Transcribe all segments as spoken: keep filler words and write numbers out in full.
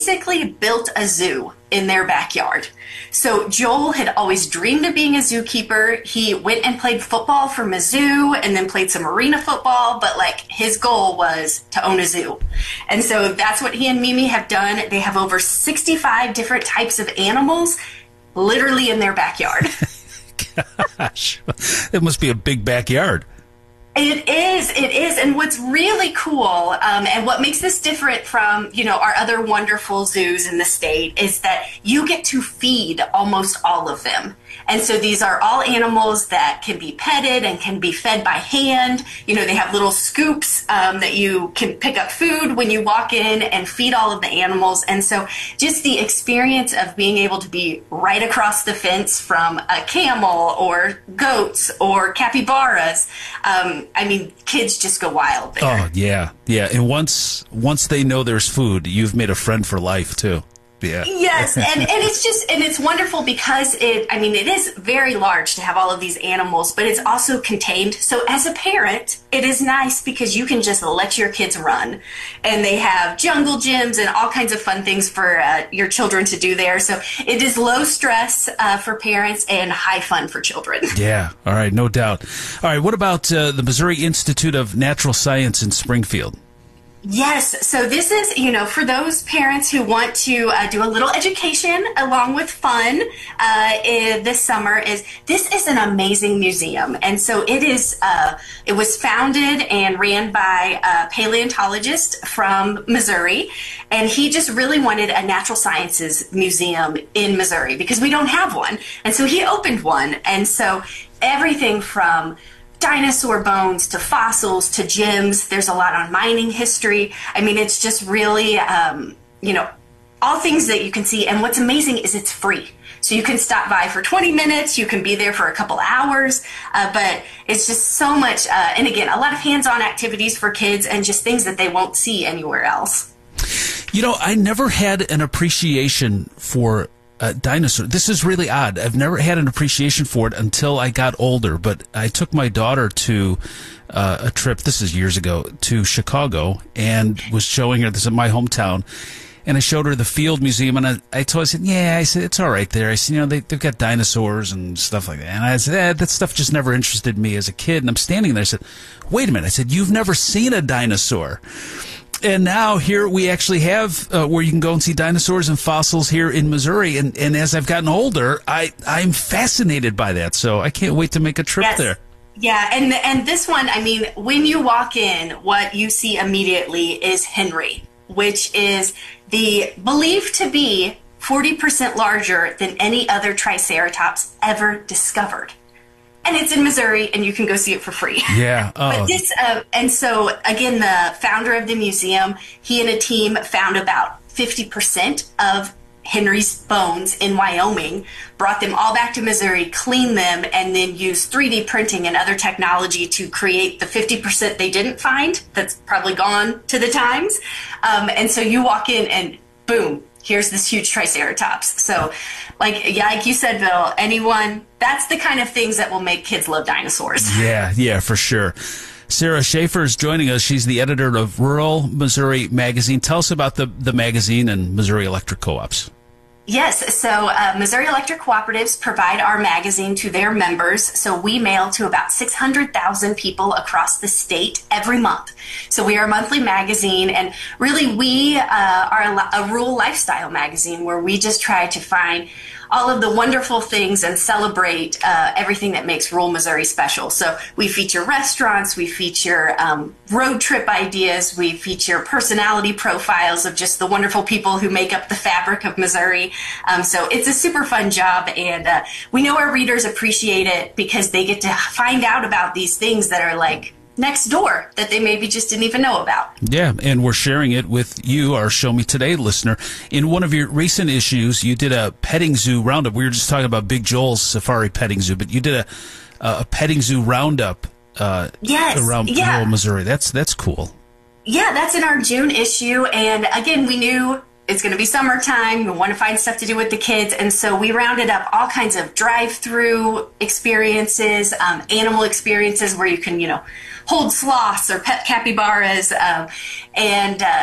basically built a zoo in their backyard. So Joel had always dreamed of being a zookeeper. He went and played football for Mizzou and then played some arena football, but like his goal was to own a zoo. And so that's what he and Mimi have done. They have over sixty-five different types of animals literally in their backyard. Gosh, it must be a big backyard. It is, it is. And what's really cool, um, and what makes this different from, you know, our other wonderful zoos in the state is that you get to feed almost all of them. And so these are all animals that can be petted and can be fed by hand. You know, they have little scoops um, that you can pick up food when you walk in and feed all of the animals. And so just the experience of being able to be right across the fence from a camel or goats or capybaras, um, I mean, kids just go wild there. Oh, yeah, yeah. And once once they know there's food, you've made a friend for life, too. Yeah. Yes, and, and it's just, and it's wonderful because it, I mean, it is very large to have all of these animals, but it's also contained. So as a parent, it is nice because you can just let your kids run. And they have jungle gyms and all kinds of fun things for uh, your children to do there. So it is low stress uh, for parents and high fun for children. Yeah, all right, no doubt. All right, what about uh, the Missouri Institute of Natural Science in Springfield? Yes. So this is, you know, for those parents who want to uh, do a little education along with fun uh, in, this summer, is this is an amazing museum. And so it is, uh, it was founded and ran by a paleontologist from Missouri. And he just really wanted a natural sciences museum in Missouri because we don't have one. And so he opened one. And so everything from dinosaur bones to fossils to gems. There's a lot on mining history. I mean, it's just really, um, you know, all things that you can see. And what's amazing is it's free. So you can stop by for twenty minutes. You can be there for a couple hours. Uh, but it's just so much. Uh, and again, a lot of hands-on activities for kids and just things that they won't see anywhere else. You know, I never had an appreciation for Uh, dinosaur. This is really odd. I've never had an appreciation for it until I got older, but I took my daughter to uh, a trip, this is years ago, to Chicago and was showing her, this is my hometown, and I showed her the Field Museum, and I, I told her, I said, yeah, I said, it's all right there. I said, you know, they, they've got dinosaurs and stuff like that. And I said, eh, that stuff just never interested me as a kid. And I'm standing there, I said, wait a minute. I said, you've never seen a dinosaur. And now here we actually have uh, where you can go and see dinosaurs and fossils here in Missouri. And, and as I've gotten older, I, I'm fascinated by that. So I can't wait to make a trip yes. there. Yeah, and and this one, I mean, when you walk in, what you see immediately is Henry, which is the believed to be forty percent larger than any other Triceratops ever discovered. And it's in Missouri, and you can go see it for free. Yeah. Oh. But this, uh, and so again, the founder of the museum, he and a team found about fifty percent of Henry's bones in Wyoming, brought them all back to Missouri, cleaned them, and then used three D printing and other technology to create the fifty percent they didn't find. That's probably gone to the times. Um, and so you walk in, and boom, here's this huge Triceratops. So, like, yeah, like you said, Bill, anyone, that's the kind of things that will make kids love dinosaurs. Yeah, yeah, for sure. Sarah Schaefer is joining us. She's the editor of Rural Missouri Magazine. Tell us about the, the magazine and Missouri Electric Co-ops. Yes, so uh, Missouri Electric Cooperatives provide our magazine to their members. So we mail to about six hundred thousand people across the state every month. So we are a monthly magazine, and really we uh, are a, a rural lifestyle magazine where we just try to find all of the wonderful things and celebrate uh, everything that makes rural Missouri special. So we feature restaurants, we feature um, road trip ideas, we feature personality profiles of just the wonderful people who make up the fabric of Missouri. Um, so it's a super fun job, and uh, we know our readers appreciate it because they get to find out about these things that are like next door that they maybe just didn't even know about. Yeah, and we're sharing it with you, our Show Me Today listener. In one of your recent issues, you did a petting zoo roundup. We were just talking about Big Joel's Safari Petting Zoo, but you did a a petting zoo roundup uh, yes, around yeah. rural Missouri. That's that's cool. Yeah, that's in our June issue, and again, we knew it's going to be summertime. We want to find stuff to do with the kids. And so we rounded up all kinds of drive-through experiences, um, animal experiences where you can, you know, hold sloths or pet capybaras. Um, and uh,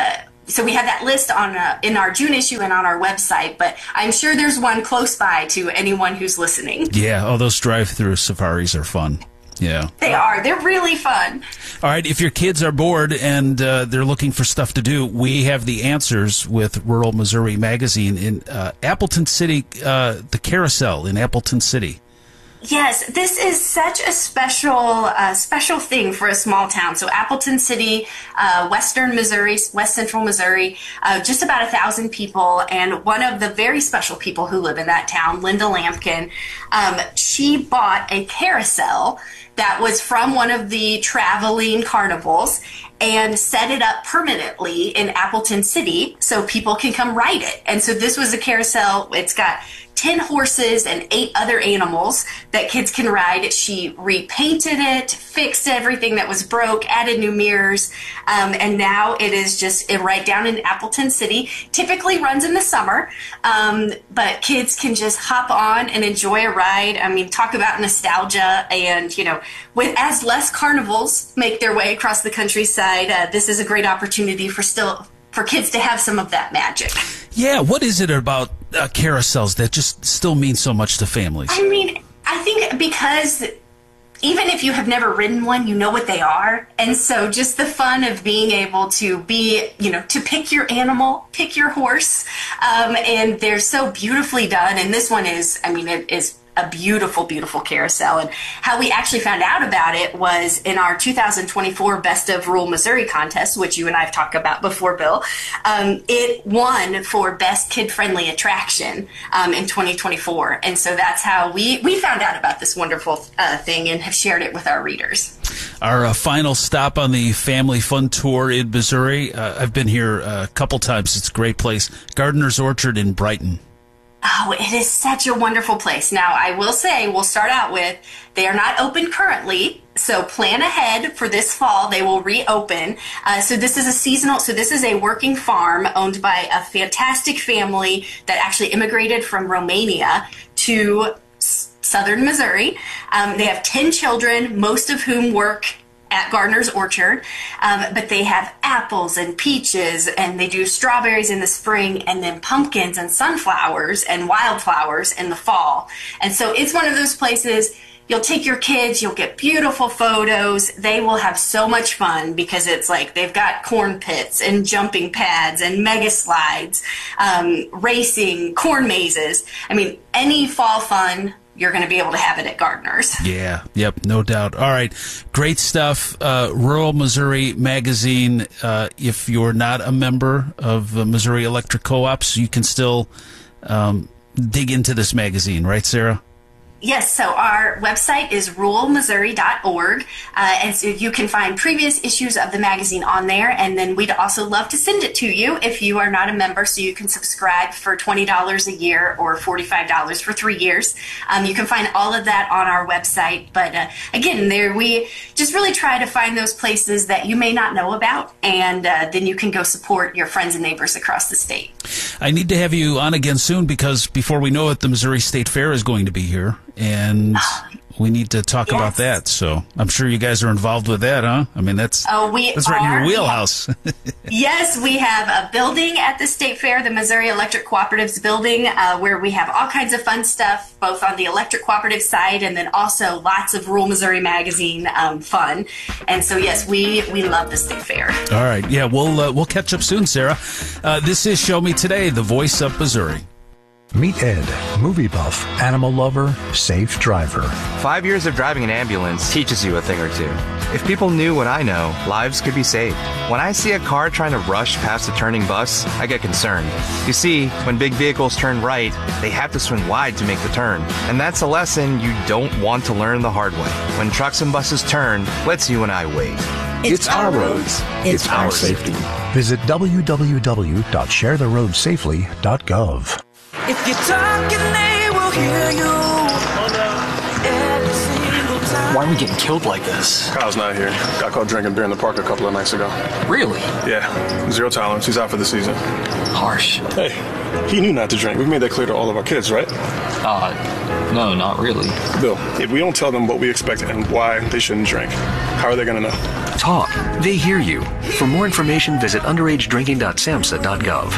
so we have that list on uh, in our June issue and on our website, but I'm sure there's one close by to anyone who's listening. Yeah, all those drive-through safaris are fun. Yeah. They are. They're really fun. All right, if your kids are bored and uh, they're looking for stuff to do, we have the answers with Rural Missouri Magazine in uh, Appleton City, uh, the Carousel in Appleton City. Yes, this is such a special, uh, special thing for a small town. So Appleton City, uh, western Missouri, west central Missouri, uh, just about a thousand people. And one of the very special people who live in that town, Linda Lampkin, um, she bought a carousel that was from one of the traveling carnivals and set it up permanently in Appleton City so people can come ride it. And so this was a carousel. It's got ten horses and eight other animals that kids can ride. She repainted it, fixed everything that was broke, added new mirrors, um, and now it is just right down in Appleton City. Typically runs in the summer, um, but kids can just hop on and enjoy a ride. I mean, talk about nostalgia, and you know, with as less carnivals make their way across the countryside, uh, this is a great opportunity for still for kids to have some of that magic. Yeah, what is it about uh, carousels that just still means so much to families? I mean, I think because even if you have never ridden one, you know what they are. And so just the fun of being able to be, you know, to pick your animal, pick your horse, um, and they're so beautifully done. And this one is, I mean, it is a beautiful, beautiful carousel. And how we actually found out about it was in our two thousand twenty-four Best of Rural Missouri contest, which you and I have talked about before, Bill. Um, it won for Best Kid-Friendly Attraction um, in twenty twenty-four. And so that's how we, we found out about this wonderful uh, thing and have shared it with our readers. Our uh, final stop on the Family Fun Tour in Missouri. Uh, I've been here a couple times. It's a great place. Gardener's Orchard in Brighton. Oh, it is such a wonderful place. Now, I will say, we'll start out with, they are not open currently, so plan ahead for this fall. They will reopen. Uh, so this is a seasonal, so this is a working farm owned by a fantastic family that actually immigrated from Romania to s- southern Missouri. Um, they have ten children, most of whom work at Gardener's Orchard, um, but they have apples and peaches, and they do strawberries in the spring, and then pumpkins and sunflowers and wildflowers in the fall. And so it's one of those places you'll take your kids, you'll get beautiful photos, they will have so much fun because it's like they've got corn pits and jumping pads and mega slides, um, racing, corn mazes. I mean, any fall fun, you're going to be able to have it at Gardener's. Yeah, yep, no doubt. All right, great stuff. Uh, Rural Missouri Magazine. Uh, if you're not a member of uh, Missouri Electric Co-ops, you can still um, dig into this magazine, right, Sarah? Yes, so our website is rural missouri dot org, uh, and so you can find previous issues of the magazine on there, and then we'd also love to send it to you if you are not a member, so you can subscribe for twenty dollars a year or forty-five dollars for three years. Um, you can find all of that on our website, but uh, again, there we just really try to find those places that you may not know about, and uh, then you can go support your friends and neighbors across the state. I need to have you on again soon because before we know it, the Missouri State Fair is going to be here. And we need to talk yes. about that. So I'm sure you guys are involved with that, huh? I mean, that's oh, we that's right are. in your wheelhouse. Yes, we have a building at the State Fair, the Missouri Electric Cooperatives building, uh, where we have all kinds of fun stuff, both on the electric cooperative side and then also lots of Rural Missouri Magazine um, fun. And so, yes, we, we love the State Fair. All right. Yeah, we'll, uh, we'll catch up soon, Sarah. Uh, this is Show Me Today, the voice of Missouri. Meet Ed, movie buff, animal lover, safe driver. Five years of driving an ambulance teaches you a thing or two. If people knew what I know, lives could be saved. When I see a car trying to rush past a turning bus, I get concerned. You see, when big vehicles turn right, they have to swing wide to make the turn. And that's a lesson you don't want to learn the hard way. When trucks and buses turn, let's you and I wait. It's, it's our roads. It's, it's our safety. Visit w w w dot share the road safely dot gov. If you're talking, they will hear you. Every single time. Why are we getting killed like this? Kyle's not here. Got caught drinking beer in the park a couple of nights ago. Really? Yeah. Zero tolerance. He's out for the season. Harsh. Hey, he knew not to drink. We've made that clear to all of our kids, right? Uh, no, not really. Bill, if we don't tell them what we expect and why they shouldn't drink, how are they going to know? Talk. They hear you. For more information, visit underage drinking dot samhsa dot gov.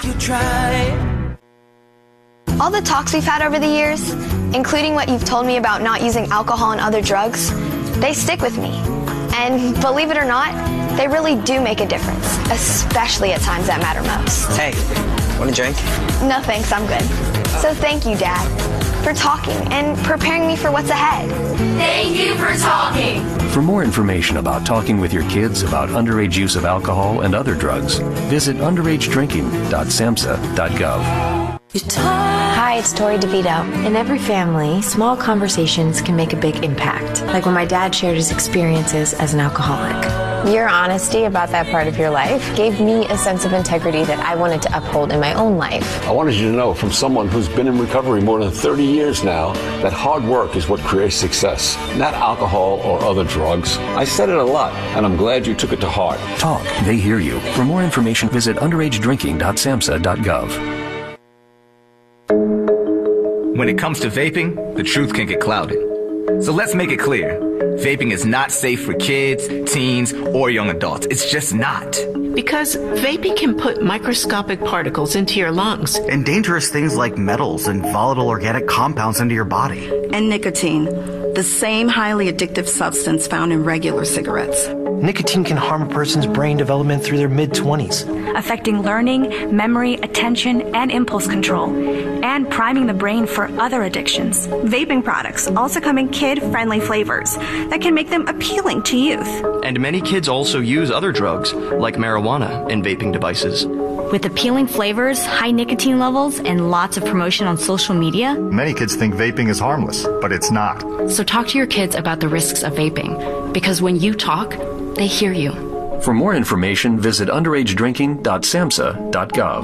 All the talks we've had over the years, including what you've told me about not using alcohol and other drugs, they stick with me. And believe it or not, they really do make a difference, especially at times that matter most. Hey, want a drink? No thanks, I'm good. So thank you, Dad, for talking and preparing me for what's ahead. Thank you for talking. For more information about talking with your kids about underage use of alcohol and other drugs, visit underage drinking dot samhsa dot gov. Hi, it's Tori DeVito. In every family, small conversations can make a big impact, like when my dad shared his experiences as an alcoholic. Your honesty about that part of your life gave me a sense of integrity that I wanted to uphold in my own life. I wanted you to know, from someone who's been in recovery more than thirty years now, that hard work is what creates success, not alcohol or other drugs. I said it a lot, and I'm glad you took it to heart. Talk. They hear you. For more information, visit underage drinking dot samhsa dot gov. When it comes to vaping, the truth can get clouded. So let's make it clear. Vaping is not safe for kids, teens, or young adults. It's just not. Because vaping can put microscopic particles into your lungs. And dangerous things like metals and volatile organic compounds into your body. And nicotine, the same highly addictive substance found in regular cigarettes. Nicotine can harm a person's brain development through their mid-twenties, affecting learning, memory, attention, and impulse control, and priming the brain for other addictions. Vaping products also come in kid-friendly flavors that can make them appealing to youth. And many kids also use other drugs, like marijuana, in vaping devices. With appealing flavors, high nicotine levels, and lots of promotion on social media, many kids think vaping is harmless, but it's not. So talk to your kids about the risks of vaping, because when you talk, they hear you. For more information, visit underage drinking dot samhsa dot gov.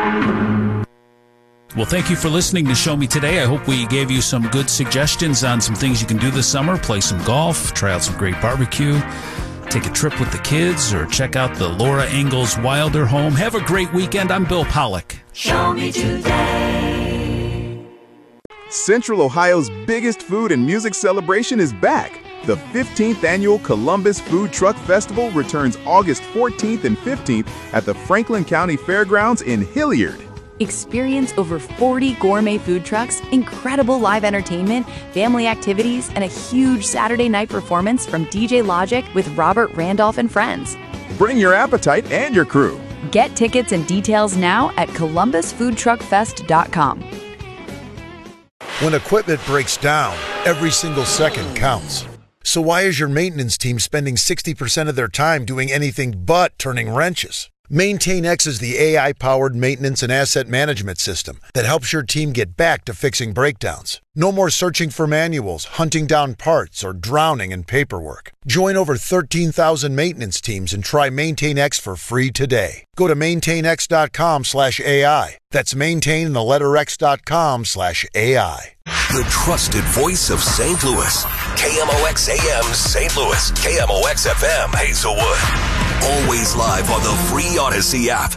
Well, thank you for listening to Show Me Today. I hope we gave you some good suggestions on some things you can do this summer. Play some golf, try out some great barbecue, take a trip with the kids, or check out the Laura Ingalls Wilder home. Have a great weekend. I'm Bill Pollock. Show Me Today. Central Ohio's biggest food and music celebration is back. The fifteenth Annual Columbus Food Truck Festival returns August fourteenth and fifteenth at the Franklin County Fairgrounds in Hilliard. Experience over forty gourmet food trucks, incredible live entertainment, family activities, and a huge Saturday night performance from D J Logic with Robert Randolph and friends. Bring your appetite and your crew. Get tickets and details now at columbus food truck fest dot com. When equipment breaks down, every single second counts. So why is your maintenance team spending sixty percent of their time doing anything but turning wrenches? MaintainX is the A I-powered maintenance and asset management system that helps your team get back to fixing breakdowns. No more searching for manuals, hunting down parts, or drowning in paperwork. Join over thirteen thousand maintenance teams and try MaintainX for free today. Go to maintainx.com slash AI. That's maintain the letter x.com slash AI. The trusted voice of Saint Louis. K M O X A M Saint Louis. K M O X F M Hazelwood. Always live on the free Odyssey app.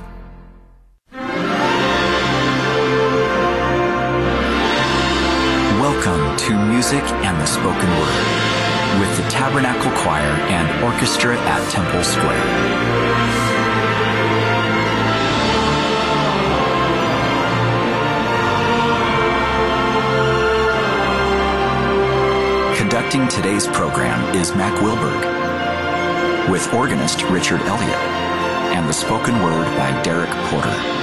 Welcome to Music and the Spoken Word with the Tabernacle Choir and Orchestra at Temple Square. Conducting today's program is Mac Wilberg, with organist Richard Elliott, and the spoken word by Derek Porter.